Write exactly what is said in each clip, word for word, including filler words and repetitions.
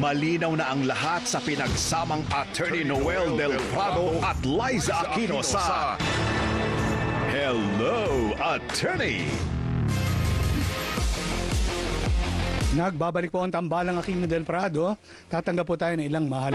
Malinaw na ang lahat sa pinagsamang Attorney Noel Del Prado at Liza Aquino sa Hello, Attorney! Nagbabalik po ang tambalang Aquino Del Prado. Tatanggap po tayo ng ilang mahal.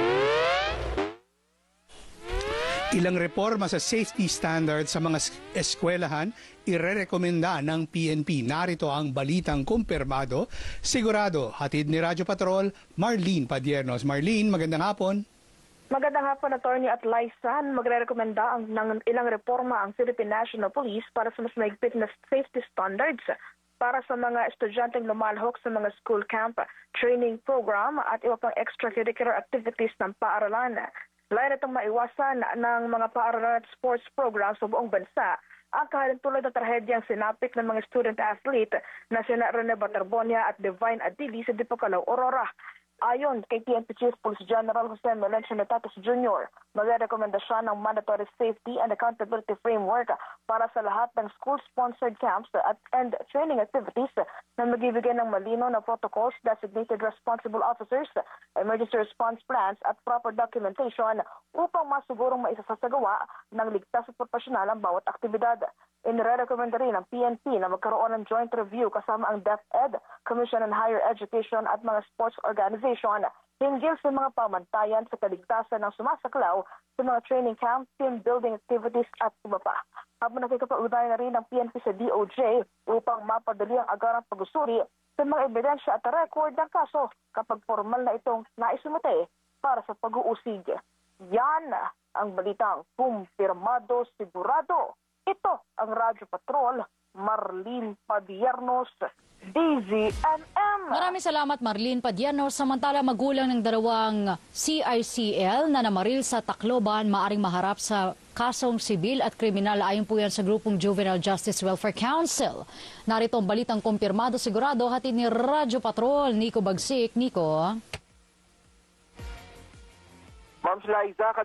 Ilang reforma sa safety standards sa mga eskwelahan irerekomenda ng P N P. Narito ang balitang kumpirmado. Sigurado, hatid ni Radyo Patrol, Marlene Padiernos. Marlene, magandang hapon. Magandang hapon, Attorney at Liza. Magre-rekomenda ang, ng ilang reforma ang Philippine National Police para sa mas mahigpit na safety standards para sa mga estudyanteng lumalhok sa mga school camp, training program at iba pang extracurricular activities ng paaralan. Layan itong maiwasan ng mga paaralan at sports programs sa buong bansa ang kahalintulad na trahedyang sinapit ng mga student-athlete na sina Rene Baterbonia at Divine Adili sa Dipocalaw, Aurora. Ayon kay P N P Chief Police General Jose Melencio Natatis Junior, magre-rekomenda siya ng mandatory safety and accountability framework para sa lahat ng school-sponsored camps at and training activities na magbibigay ng malinaw na protocols, designated responsible officers, emergency response plans at proper documentation upang masigurong maisasagawa ng ligtas at profesional ang bawat aktibidad. Inire-recommenda rin ng P N P na magkaroon ng joint review kasama ang DepEd, Commission on Higher Education at mga sports organization hinggil sa mga pamantayan sa kaligtasan ng sumasaklaw sa mga training camp, team building activities at iba pa. Habang nakikipag-ugnayan na rin ng P N P sa D O J upang mapadali ang agarang pag-usuri sa mga ebidensya at record ng kaso kapag formal na itong naisumite para sa pag-uusig. Yan ang balitang kumpirmado sigurado. Ito ang Radyo Patrol, Marlene Padiernos, D Z M M. Maraming salamat, Marlene Padiernos. Samantala, magulang ng dalawang C I C L na namaril sa Tacloban maaring maharap sa kasong sibil at kriminal ayon po yan sa grupong Juvenile Justice Welfare Council. Narito ang balitang kumpirmado sigurado hatid ni Radyo Patrol, Nico Bagsik. Nico. Ma'am Liza,